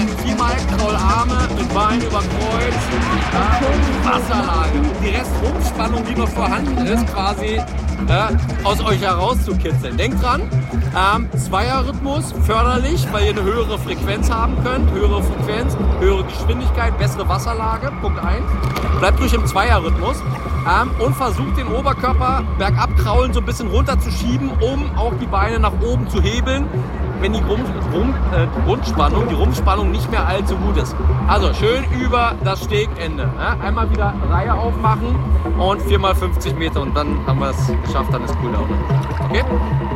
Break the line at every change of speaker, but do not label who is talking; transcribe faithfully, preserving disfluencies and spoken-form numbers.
viermal Kraularme mit Bein über Kreuz, ja, Wasserlage. Die Restrumspannung, die noch vorhanden ist, quasi ja, aus euch herauszukitzeln. Denkt dran, ähm, Zweierrhythmus, förderlich, weil ihr eine höhere Frequenz haben könnt, höhere Frequenz, höhere Geschwindigkeit, bessere Wasserlage, Punkt eins. Bleibt ruhig im Zweierrhythmus ähm, und versucht den Oberkörper bergab kraulen so ein bisschen runter zu schieben, um auch die Beine nach oben zu hebeln, wenn die Grund, Grund, äh, Grundspannung, die Rumpfspannung nicht mehr allzu gut ist. Also schön über das Stegende. Ja? Einmal wieder Reihe aufmachen und vier mal fünfzig Meter und dann haben wir es geschafft, dann ist cool da. Okay?